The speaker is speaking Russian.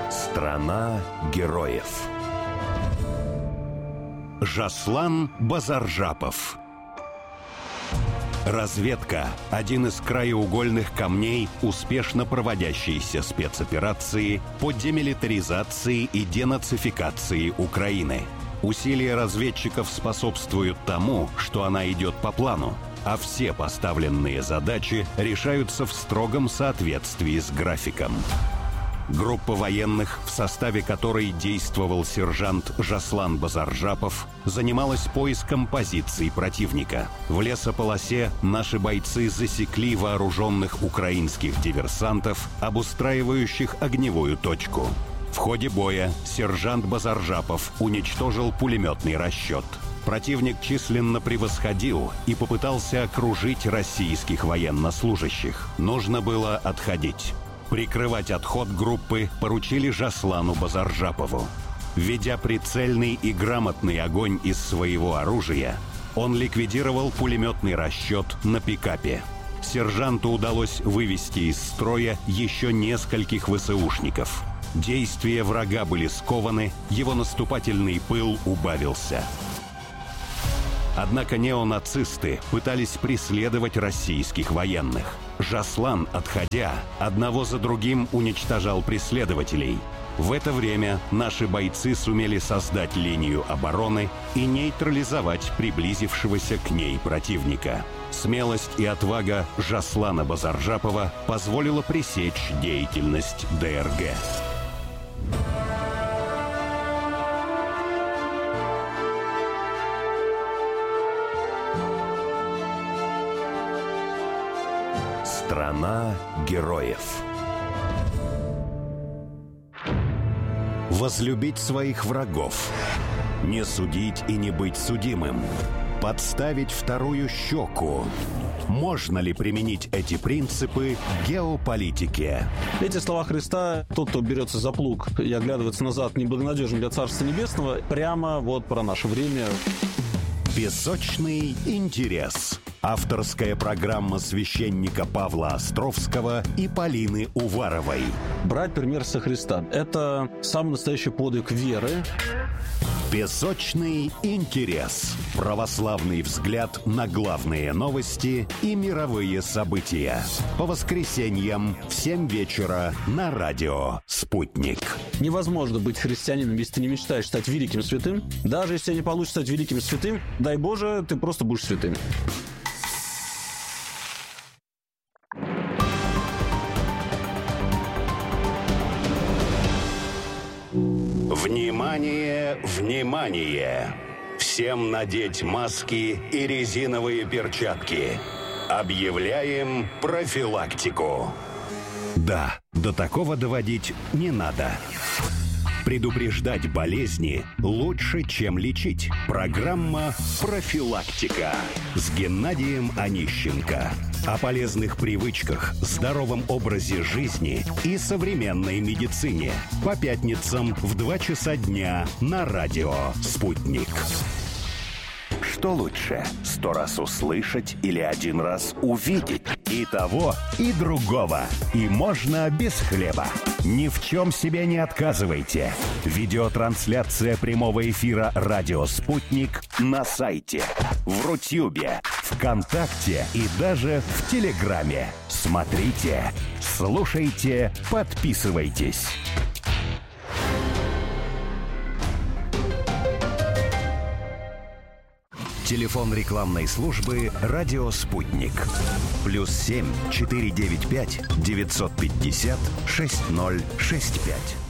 Страна героев. Жаслан Базаржапов. Разведка – один из краеугольных камней успешно проводящейся спецоперации по демилитаризации и денацификации Украины. Усилия разведчиков способствуют тому, что она идет по плану, а все поставленные задачи решаются в строгом соответствии с графиком. Группа военных, в составе которой действовал сержант Жаслан Базаржапов, занималась поиском позиций противника. В лесополосе наши бойцы засекли вооруженных украинских диверсантов, обустраивающих огневую точку. В ходе боя сержант Базаржапов уничтожил пулеметный расчет. Противник численно превосходил и попытался окружить российских военнослужащих. Нужно было отходить. Прикрывать отход группы поручили Жаслану Базаржапову. Ведя прицельный и грамотный огонь из своего оружия, он ликвидировал пулеметный расчет на пикапе. Сержанту удалось вывести из строя еще нескольких ВСУшников. Действия врага были скованы, его наступательный пыл убавился. Однако неонацисты пытались преследовать российских военных. Жаслан, отходя, одного за другим уничтожал преследователей. В это время наши бойцы сумели создать линию обороны и нейтрализовать приблизившегося к ней противника. Смелость и отвага Жаслана Базаржапова позволила пресечь деятельность ДРГ. Страна героев. Возлюбить своих врагов, не судить и не быть судимым, подставить вторую щеку. Можно ли применить эти принципы к геополитике? Эти слова Христа: тот, кто берется за плуг и оглядывается назад, неблагонадежен для Царства Небесного, прямо вот про наше время. Песочный интерес. Авторская программа священника Павла Островского и Полины Уваровой. Брать пример со Христа – это самый настоящий подвиг веры. Песочный интерес. Православный взгляд на главные новости и мировые события. По воскресеньям в 7 вечера на радио «Спутник». Невозможно быть христианином, если ты не мечтаешь стать великим святым. Даже если тебе не получится стать великим святым, дай Боже, ты просто будешь святым. Внимание, внимание! Всем надеть маски и резиновые перчатки. Объявляем профилактику. Да, до такого доводить не надо. Предупреждать болезни лучше, чем лечить. Программа «Профилактика» с Геннадием Онищенко. О полезных привычках, здоровом образе жизни и современной медицине. По пятницам в 2 часа дня на радио «Спутник». Что лучше, 100 раз услышать или 1 раз увидеть? И того, и другого. И можно без хлеба. Ни в чем себе не отказывайте. Видеотрансляция прямого эфира «Радио Спутник» на сайте, в Рутюбе, ВКонтакте и даже в Телеграме. Смотрите, слушайте, подписывайтесь. Телефон рекламной службы «Радио Спутник». +7 495 950 6065.